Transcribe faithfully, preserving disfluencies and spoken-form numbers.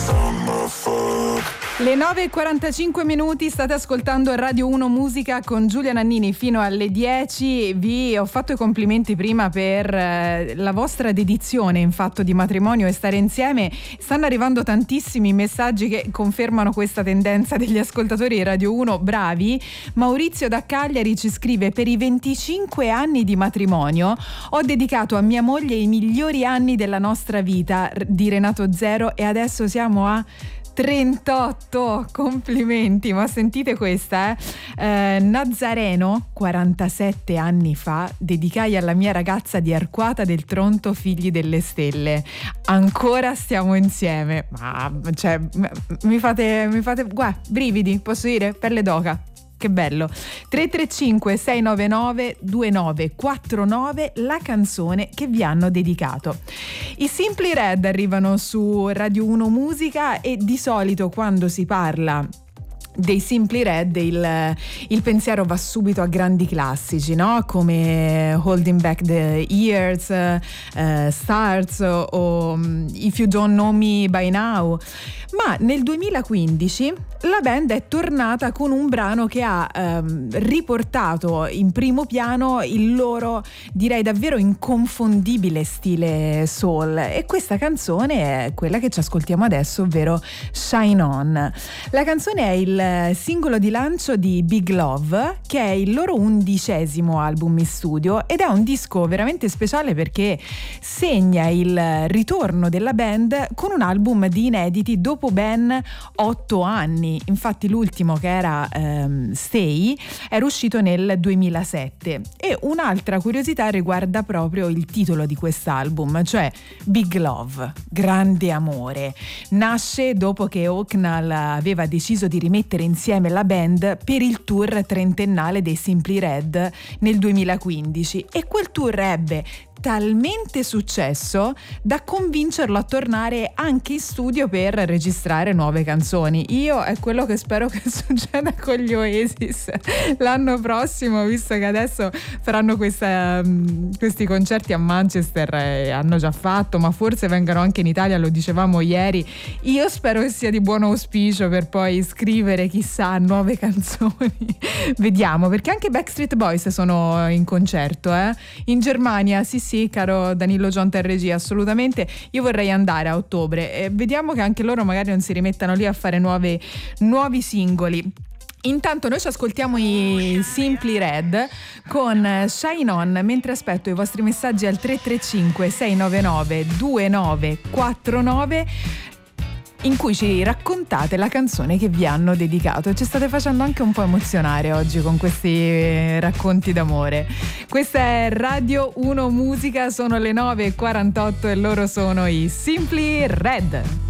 Le nove e quarantacinque minuti, state ascoltando Radio uno Musica con Giulia Nannini fino alle dieci. Vi ho fatto i complimenti prima per eh, la vostra dedizione in fatto di matrimonio e stare insieme. Stanno arrivando tantissimi messaggi che confermano questa tendenza degli ascoltatori di Radio uno, bravi. Maurizio da Cagliari ci scrive: per i venticinque anni di matrimonio ho dedicato a mia moglie i migliori anni della nostra vita, di Renato Zero, e adesso siamo a trentotto. Complimenti, ma sentite questa, eh? eh Nazareno, quarantasette anni fa dedicai alla mia ragazza di Arquata del Tronto Figli delle Stelle. Ancora stiamo insieme. Ma cioè mi fate mi fate guarda, brividi, posso dire, pelle d'oca. Che bello. tre tre cinque sei nove nove due nove quattro nove, la canzone che vi hanno dedicato. I Simply Red arrivano su Radio uno Musica e di solito quando si parla dei Simply Red il, il pensiero va subito a grandi classici, no? Come Holding Back the Years, uh, Stars o um, If You Don't Know Me By Now. Ma nel duemilaquindici la band è tornata con un brano che ha um, riportato in primo piano il loro, direi davvero inconfondibile stile soul, e questa canzone è quella che ci ascoltiamo adesso, ovvero Shine On. La canzone è il singolo di lancio di Big Love, che è il loro undicesimo album in studio, ed è un disco veramente speciale perché segna il ritorno della band con un album di inediti dopo ben otto anni. Infatti l'ultimo, che era um, Stay, era uscito nel duemilasette. E un'altra curiosità riguarda proprio il titolo di quest'album, cioè Big Love, grande amore. Nasce dopo che Hucknall aveva deciso di rimettere insieme la band per il tour trentennale dei Simply Red nel duemilaquindici, e quel tour ebbe talmente successo da convincerlo a tornare anche in studio per registrare nuove canzoni. Io è quello che spero che succeda con gli Oasis l'anno prossimo, visto che adesso faranno questa, questi concerti a Manchester, e hanno già fatto, ma forse vengano anche in Italia, lo dicevamo ieri. Io spero che sia di buon auspicio per poi scrivere chissà nuove canzoni. Vediamo, perché anche Backstreet Boys sono in concerto eh? in Germania. Sì sì, caro Danilo Gionta in regia, assolutamente. Io vorrei andare a ottobre, e vediamo che anche loro magari non si rimettano lì a fare nuove, nuovi singoli. Intanto noi ci ascoltiamo i Simply Red con Shine On, mentre aspetto i vostri messaggi al tre tre cinque sei nove nove due nove quattro nove, in cui ci raccontate la canzone che vi hanno dedicato. Ci state facendo anche un po' emozionare oggi con questi racconti d'amore. Questa è Radio uno Musica, sono le nove e quarantotto e loro sono i Simply Red.